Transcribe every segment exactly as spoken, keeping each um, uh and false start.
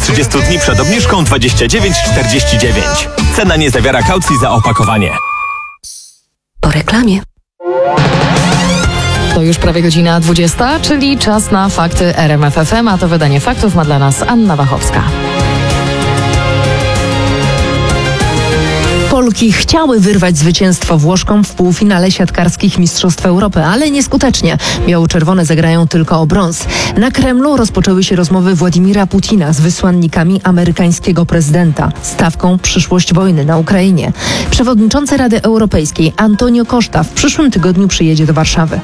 trzydzieści dni przed obniżką dwadzieścia dziewięć czterdzieści dziewięć. Cena nie zawiera kaucji za opakowanie. Po reklamie. To już prawie godzina dwudziesta, czyli czas na fakty R M F F M, a to wydanie faktów ma dla nas Anna Wachowska. Polki chciały wyrwać zwycięstwo Włoszkom w półfinale siatkarskich Mistrzostw Europy, ale nieskutecznie. Biało-czerwone zagrają tylko o brąz. Na Kremlu rozpoczęły się rozmowy Władimira Putina z wysłannikami amerykańskiego prezydenta. Stawką przyszłość wojny na Ukrainie. Przewodniczący Rady Europejskiej Antonio Costa w przyszłym tygodniu przyjedzie do Warszawy.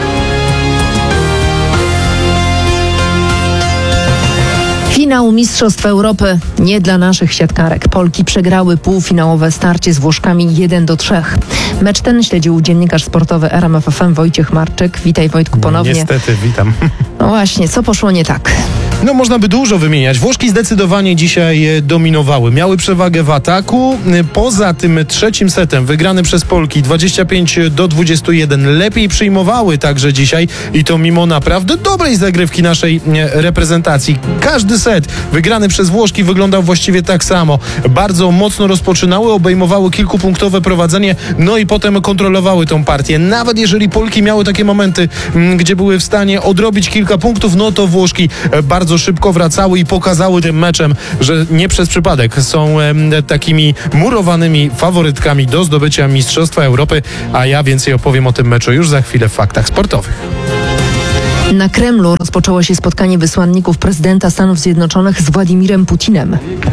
Finał Mistrzostw Europy nie dla naszych siatkarek. Polki przegrały półfinałowe starcie z Włoszkami jeden do trzech. Mecz ten śledził dziennikarz sportowy R M F F M Wojciech Marczyk. Witaj, Wojtku, ponownie. Niestety, witam. No właśnie, co poszło nie tak? No można by dużo wymieniać. Włoszki zdecydowanie dzisiaj dominowały. Miały przewagę w ataku. Poza tym trzecim setem wygrany przez Polki dwadzieścia pięć do dwudziestu jeden. Lepiej przyjmowały także dzisiaj i to mimo naprawdę dobrej zagrywki naszej reprezentacji. Każdy set wygrany przez Włoszki wyglądał właściwie tak samo. Bardzo mocno rozpoczynały, obejmowały kilkupunktowe prowadzenie, no i potem kontrolowały tą partię. Nawet jeżeli Polki miały takie momenty, gdzie były w stanie odrobić kilka punktów, no to Włoszki bardzo bardzo szybko wracały i pokazały tym meczem, że nie przez przypadek są e, takimi murowanymi faworytkami do zdobycia Mistrzostwa Europy, a ja więcej opowiem o tym meczu już za chwilę w faktach sportowych. Na Kremlu rozpoczęło się spotkanie wysłanników prezydenta Stanów Zjednoczonych z Władimirem Putinem.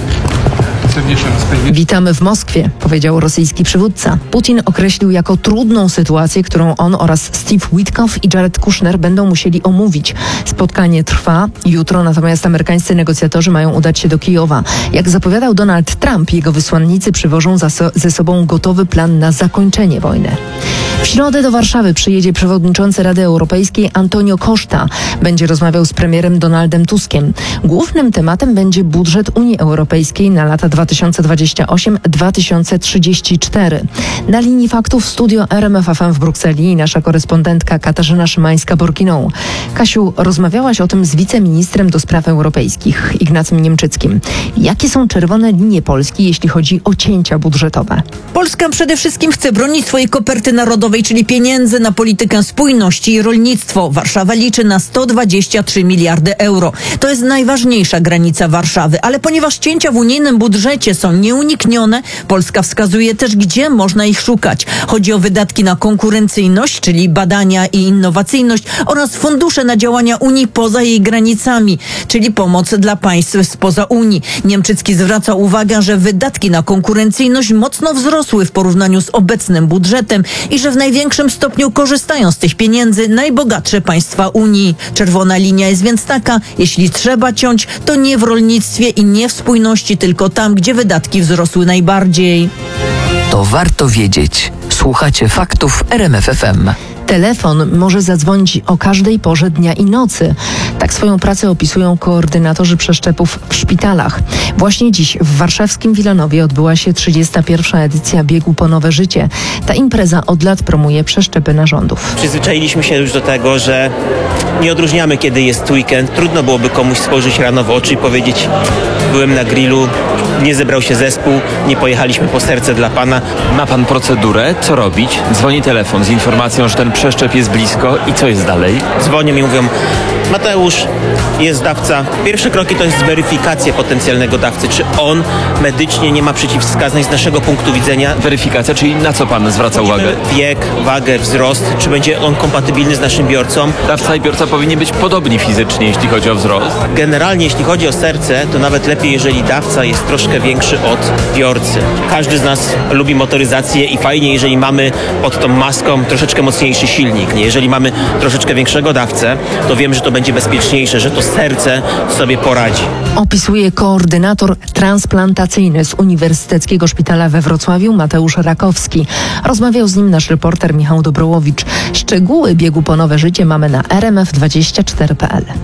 Witamy w Moskwie, powiedział rosyjski przywódca. Putin określił jako trudną sytuację, którą on oraz Steve Witkoff i Jared Kushner będą musieli omówić. Spotkanie trwa jutro, natomiast amerykańscy negocjatorzy mają udać się do Kijowa. Jak zapowiadał Donald Trump, jego wysłannicy przywożą za so- ze sobą gotowy plan na zakończenie wojny. W środę do Warszawy przyjedzie przewodniczący Rady Europejskiej Antonio Costa. Będzie rozmawiał z premierem Donaldem Tuskiem. Głównym tematem będzie budżet Unii Europejskiej na lata dwa tysiące dwudziesty ósmy do dwa tysiące trzydziestego czwartego. Na linii faktów studio R M F F M w Brukseli i nasza korespondentka Katarzyna Szymańska-Borkiną. Kasiu, rozmawiałaś o tym z wiceministrem do spraw europejskich Ignacym Niemczyckim. Jakie są czerwone linie Polski, jeśli chodzi o cięcia budżetowe? Polska przede wszystkim chce bronić swojej koperty narodowej, czyli pieniędzy na politykę spójności i rolnictwo. Warszawa liczy na sto dwadzieścia trzy miliardy euro. To jest najważniejsza granica Warszawy, ale ponieważ cięcia w unijnym budżecie są nieuniknione, Polska wskazuje też, gdzie można ich szukać. Chodzi o wydatki na konkurencyjność, czyli badania i innowacyjność oraz fundusze na działania Unii poza jej granicami, czyli pomoc dla państw spoza Unii. Niemczycki zwraca uwagę, że wydatki na konkurencyjność mocno wzrosły w porównaniu z obecnym budżetem i że w największym stopniu korzystają z tych pieniędzy najbogatsze państwa Unii. Czerwona linia jest więc taka, jeśli trzeba ciąć, to nie w rolnictwie i nie w spójności, tylko tam, gdzie wydatki wzrosły najbardziej. To warto wiedzieć. Słuchacie faktów R M F F M. Telefon może zadzwonić o każdej porze dnia i nocy. Tak swoją pracę opisują koordynatorzy przeszczepów w szpitalach. Właśnie dziś w warszawskim Wilanowie odbyła się trzydziesta pierwsza edycja biegu po nowe życie. Ta impreza od lat promuje przeszczepy narządów. Przyzwyczailiśmy się już do tego, że nie odróżniamy, kiedy jest weekend. Trudno byłoby komuś spojrzeć rano w oczy i powiedzieć: byłem na grillu, nie zebrał się zespół, nie pojechaliśmy po serce dla pana. Ma pan procedurę? Co robić? Dzwoni telefon z informacją, że ten przeszczep jest blisko i co jest dalej? Dzwonią i mówią: Mateusz, jest dawca. Pierwsze kroki to jest weryfikacja potencjalnego dawcy. Czy on medycznie nie ma przeciwwskazań z naszego punktu widzenia? Weryfikacja, czyli na co pan zwraca uwagę? Wiek, wagę, wzrost. Czy będzie on kompatybilny z naszym biorcą? Dawca i biorca powinni być podobni fizycznie, jeśli chodzi o wzrost. Generalnie, jeśli chodzi o serce, to nawet lepiej, jeżeli dawca jest troszkę większy od biorcy. Każdy z nas lubi motoryzację i fajnie, jeżeli mamy pod tą maską troszeczkę mocniejszy silnik. Nie? Jeżeli mamy troszeczkę większego dawcę, to wiem, że to będzie bezpieczniejsze, że to serce sobie poradzi. Opisuje koordynator transplantacyjny z Uniwersyteckiego Szpitala we Wrocławiu Mateusz Rakowski. Rozmawiał z nim nasz reporter Michał Dobrołowicz. Szczegóły biegu po nowe życie mamy na r m f dwadzieścia cztery kropka p l.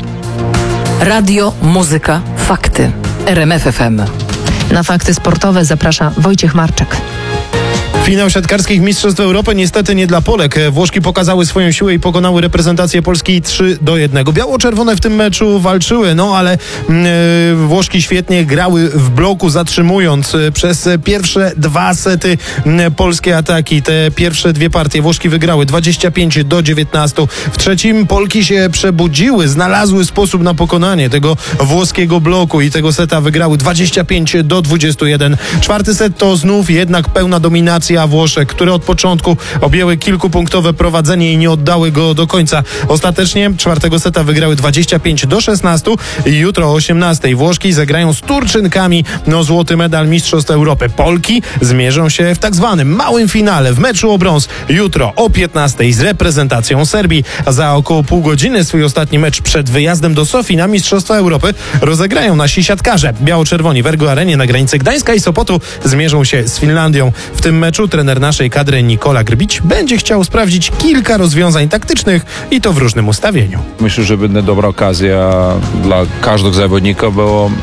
Radio, muzyka, fakty. R M F F M. Na fakty sportowe zaprasza Wojciech Marczyk. Finał siatkarskich Mistrzostw Europy niestety nie dla Polek. Włoszki pokazały swoją siłę i pokonały reprezentację Polski trzy do jednego. Biało-czerwone w tym meczu walczyły, no ale yy, Włoszki świetnie grały w bloku, zatrzymując yy, przez pierwsze dwa sety yy, polskie ataki. Te pierwsze dwie partie Włoszki wygrały dwadzieścia pięć do dziewiętnastu. W trzecim Polki się przebudziły, znalazły sposób na pokonanie tego włoskiego bloku i tego seta wygrały dwadzieścia pięć do dwudziestu jeden. Czwarty set to znów jednak pełna dominacja Włoszek, które od początku objęły kilkupunktowe prowadzenie i nie oddały go do końca. Ostatecznie czwartego seta wygrały dwadzieścia pięć do szesnastu i jutro o osiemnastej Włoszki zagrają z Turczynkami no złoty medal Mistrzostw Europy. Polki zmierzą się w tak zwanym małym finale w meczu o brąz jutro o piętnastej z reprezentacją Serbii, a za około pół godziny swój ostatni mecz przed wyjazdem do Sofii na Mistrzostwa Europy rozegrają nasi siatkarze. Biało-czerwoni w Ergo Arenie na granicy Gdańska i Sopotu zmierzą się z Finlandią. W tym meczu trener naszej kadry Nikola Grbić będzie chciał sprawdzić kilka rozwiązań taktycznych i to w różnym ustawieniu. Myślę, że będzie dobra okazja dla każdego zawodnika, bo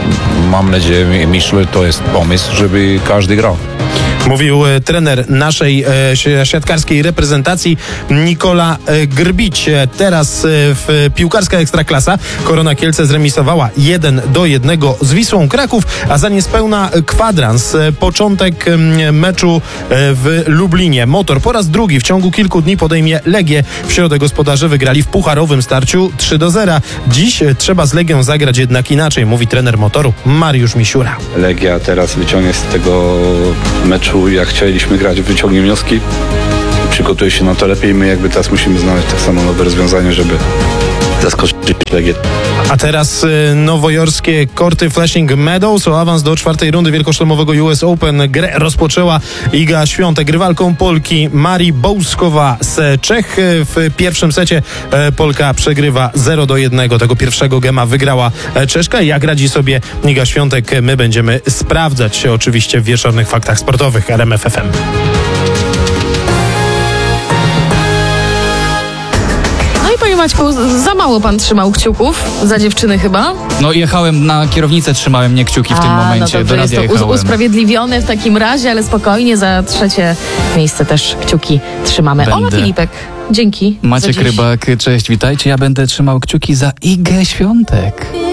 mam nadzieję i myślę, to jest pomysł, żeby każdy grał. Mówił e, trener naszej e, siatkarskiej reprezentacji Nikola e, Grbić. Teraz e, w piłkarska Ekstraklasa Korona Kielce zremisowała jeden do jednego z Wisłą Kraków, a za niespełna kwadrans. E, początek e, meczu e, w Lublinie. Motor po raz drugi w ciągu kilku dni podejmie Legię. W środę gospodarze wygrali w pucharowym starciu trzy do zera. Dziś e, trzeba z Legią zagrać jednak inaczej, mówi trener Motoru Mariusz Misiura. Legia teraz wyciągnie z tego meczu, jak chcieliśmy grać, wyciągnie wnioski, przygotuje się na to lepiej. My jakby teraz musimy znaleźć tak samo nowe rozwiązanie, żeby zaskoczyć Legię. A teraz y, nowojorskie korty Flushing Meadows o awans do czwartej rundy wielkoszlemowego U S Open. Grę rozpoczęła Iga Świątek. Rywalką Polki Marii Bołskowa z Czech. W pierwszym secie e, Polka przegrywa zero do jednego. Tego pierwszego gema wygrała e, Czeszka. Jak radzi sobie Iga Świątek, my będziemy sprawdzać się oczywiście w wieczornych faktach sportowych R M F F M. Panie Maćku, za mało pan trzymał kciuków za dziewczyny chyba? No jechałem na kierownicę, trzymałem nie kciuki w tym A, momencie, no do dobrze, radia jest to jechałem. usprawiedliwione w takim razie, ale spokojnie, za trzecie miejsce też kciuki trzymamy. Będę. Ola Filipek, dzięki. Maciek za dziś. Rybak, cześć, witajcie. Ja będę trzymał kciuki za Igę Świątek.